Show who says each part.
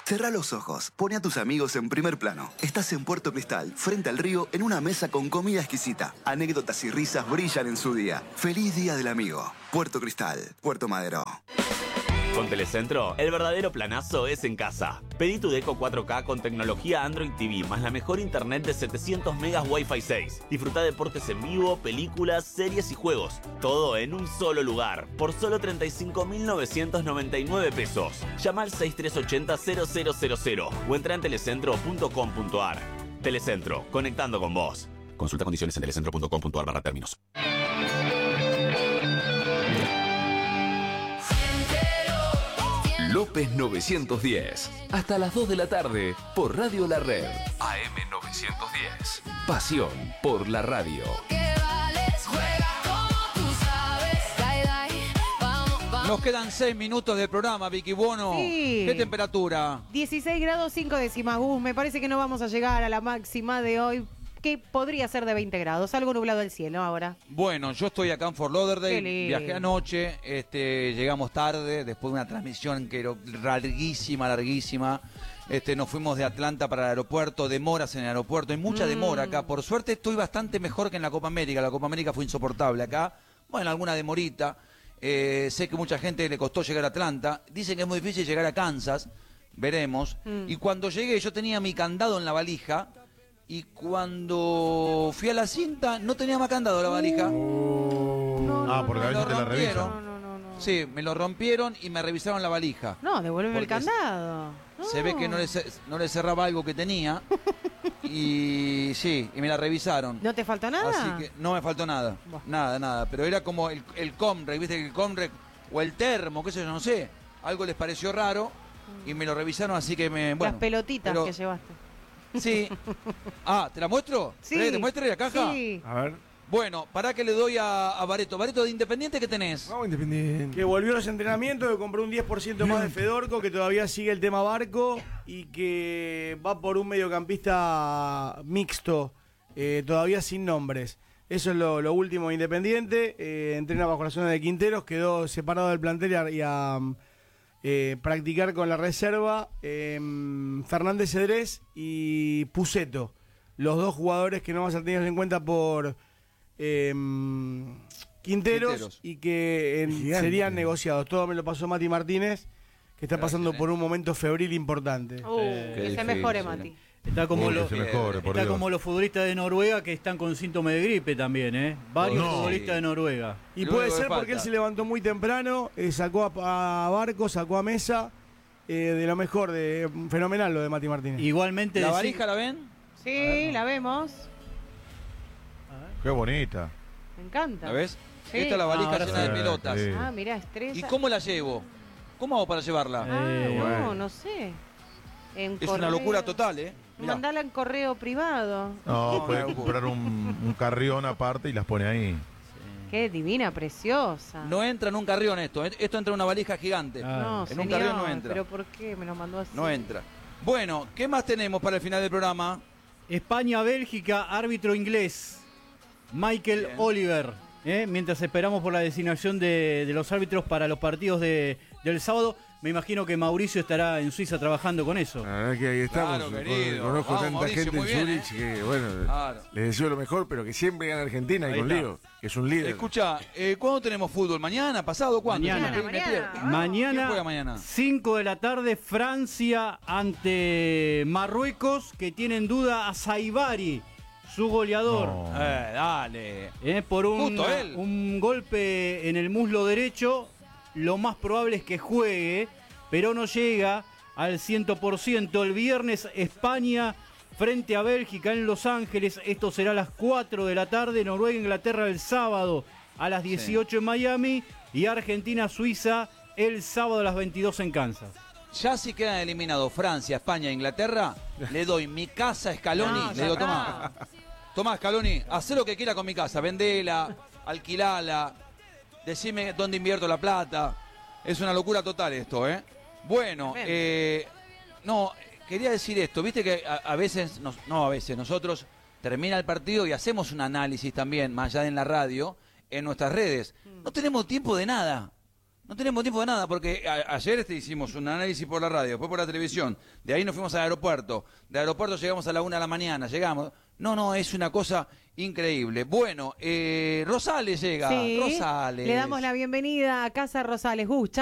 Speaker 1: Cerrá los ojos, pone a tus amigos en primer plano. Estás en Puerto Cristal, frente al río, en una mesa con comida exquisita. Anécdotas y risas brillan en su día. ¡Feliz Día del Amigo! Puerto Cristal, Puerto Madero.
Speaker 2: Con Telecentro, el verdadero planazo es en casa. Pedí tu Deco 4K con tecnología Android TV, más la mejor internet de 700 megas Wi-Fi 6. Disfruta deportes en vivo, películas, series y juegos. Todo en un solo lugar, por solo 35.999 pesos. Llama al 6380-0000 o entra en telecentro.com.ar. Telecentro, conectando con vos. Consulta condiciones en telecentro.com.ar/términos.
Speaker 3: López 910. Hasta las 2 de la tarde por Radio La Red. AM 910. Pasión por la radio.
Speaker 4: Nos quedan 6 minutos del programa, Vicky Buono.
Speaker 5: Sí.
Speaker 4: ¿Qué temperatura?
Speaker 5: 16 grados 5 décimas, Gus. Me parece que no vamos a llegar a la máxima de hoy, que podría ser de 20 grados. Algo nublado el cielo ahora.
Speaker 4: Bueno, yo estoy acá en Fort
Speaker 5: Qué
Speaker 4: Lauderdale.
Speaker 5: lindo.
Speaker 4: Viajé anoche, llegamos tarde, después de una transmisión que era larguísima. Nos fuimos de Atlanta para el aeropuerto, demoras en el aeropuerto, hay mucha demora acá. Por suerte estoy bastante mejor que en la Copa América. La Copa América fue insoportable acá. Bueno, alguna demorita. Sé que mucha gente le costó llegar a Atlanta. Dicen que es muy difícil llegar a Kansas. Veremos. Y cuando llegué yo tenía mi candado en la valija. Y cuando fui a la cinta no tenía más candado la valija.
Speaker 6: Porque a veces te la revisan.
Speaker 4: Sí, me lo rompieron y me revisaron la valija.
Speaker 5: No, devuélveme el
Speaker 4: Porque
Speaker 5: candado.
Speaker 4: Se ve que no le cerraba algo que tenía. Y sí, y me la revisaron.
Speaker 5: ¿No te faltó nada?
Speaker 4: Así que no me faltó nada.
Speaker 5: Buah.
Speaker 4: Nada. Pero era como el Comrec, viste que el Comrec o el termo, qué sé yo, no sé. Algo les pareció raro y me lo revisaron, así que bueno.
Speaker 5: Las pelotitas
Speaker 4: pero-
Speaker 5: que llevaste.
Speaker 4: Sí. ¿Te la muestro?
Speaker 5: Sí.
Speaker 4: ¿Querés que te muestre la caja?
Speaker 5: Sí.
Speaker 6: A ver.
Speaker 4: Bueno, pará que le doy a Bareto. Bareto, de Independiente, ¿qué tenés?
Speaker 6: Vamos Independiente.
Speaker 7: Que volvió a los entrenamientos, que compró un 10% más de Fedorco, que todavía sigue el tema Barco y que va por un mediocampista mixto, todavía sin nombres. Eso es lo último de Independiente. Entrena bajo la zona de Quinteros, quedó separado del plantel y a practicar con la reserva Fernández Cedrés y Puceto, los dos jugadores que no van a ser tenidos en cuenta por Quinteros y que serían negociados. Todo me lo pasó Mati Martínez, que está pasando por un momento febril importante.
Speaker 5: Que se mejore, Mati.
Speaker 8: Está como,
Speaker 6: Que se mejore, por Dios.
Speaker 8: como los futbolistas de Noruega que están con síntomas de gripe también, ¿eh? Varios futbolistas de Noruega.
Speaker 7: Y
Speaker 4: Lo
Speaker 7: puede
Speaker 4: único que
Speaker 7: ser porque
Speaker 4: falta.
Speaker 7: él se levantó muy temprano, sacó a Barco, sacó a Mesa, de lo mejor, fenomenal lo de Mati Martínez.
Speaker 8: Igualmente
Speaker 4: ¿La
Speaker 8: decí-
Speaker 4: valija la ven?
Speaker 5: Sí, la vemos.
Speaker 6: Qué bonita.
Speaker 5: Me encanta.
Speaker 4: ¿La ves?
Speaker 5: Sí.
Speaker 4: Esta es la valija
Speaker 8: ahora
Speaker 4: llena
Speaker 6: sí.
Speaker 4: de pelotas.
Speaker 6: Sí.
Speaker 5: Ah, mirá, estresa.
Speaker 4: ¿Y cómo la llevo? ¿Cómo hago para llevarla?
Speaker 5: No sé. En
Speaker 4: Es una locura total, ¿eh? Mirá.
Speaker 5: Mandala en correo privado.
Speaker 6: No, puede comprar un carrión aparte y las pone ahí.
Speaker 5: Qué divina, preciosa.
Speaker 4: No entra en un carrión esto. Esto entra en una valija gigante.
Speaker 5: No,
Speaker 4: en un
Speaker 5: señor,
Speaker 4: carrión no entra.
Speaker 5: ¿Pero por qué me lo mandó así?
Speaker 4: No entra. Bueno, ¿qué más tenemos para el final del programa?
Speaker 8: España-Bélgica, árbitro inglés, Michael
Speaker 4: Bien.
Speaker 8: Oliver. Mientras esperamos por la designación de los árbitros para los partidos del sábado, me imagino que Mauricio estará en Suiza trabajando con eso.
Speaker 9: La verdad que ahí estamos.
Speaker 4: Claro, querido.
Speaker 9: Conozco
Speaker 4: Vamos,
Speaker 9: tanta
Speaker 4: Mauricio,
Speaker 9: gente
Speaker 4: muy
Speaker 9: en
Speaker 4: bien,
Speaker 9: Zurich que, bueno,
Speaker 4: Claro.
Speaker 9: les deseo lo mejor, pero que siempre gana Argentina y
Speaker 8: Ahí
Speaker 9: con
Speaker 8: está.
Speaker 9: lío, que es un líder.
Speaker 4: Escucha, ¿cuándo tenemos fútbol? ¿Mañana? ¿Pasado? ¿Cuándo?
Speaker 8: Mañana.
Speaker 4: Me pierdo. ¿Quién
Speaker 8: Mañana,
Speaker 4: juega mañana?
Speaker 8: 5 de la tarde, Francia ante Marruecos, que tiene en duda a Saibari, su goleador.
Speaker 6: No.
Speaker 4: Dale.
Speaker 8: Por
Speaker 4: Justo él.
Speaker 8: un golpe en el muslo derecho, lo más probable es que juegue, pero no llega al 100%. El viernes, España frente a Bélgica en Los Ángeles. Esto será a las 4 de la tarde. Noruega, Inglaterra el sábado a las 18 en Miami. Y Argentina-Suiza el sábado a las 22 en Kansas.
Speaker 4: Ya si quedan eliminados Francia, España e Inglaterra, le doy mi casa a Scaloni.
Speaker 5: No,
Speaker 4: le
Speaker 5: ya
Speaker 4: digo,
Speaker 5: está.
Speaker 4: tomá, Scaloni, hacé lo que quiera con mi casa. Vendela, alquilala, decime dónde invierto la plata. Es una locura total esto, ¿eh? Bueno, no, quería decir esto. Viste que a veces, nosotros termina el partido y hacemos un análisis también, más allá de en la radio, en nuestras redes. No tenemos tiempo de nada. No tenemos tiempo de nada, porque ayer hicimos un análisis por la radio, después por la televisión, de ahí nos fuimos al aeropuerto, del aeropuerto llegamos a la 1 de la mañana, llegamos. No, es una cosa increíble. Bueno, Rosales llega,
Speaker 5: Sí,
Speaker 4: Rosales.
Speaker 5: le damos la bienvenida a Casa Rosales. Gus, chao.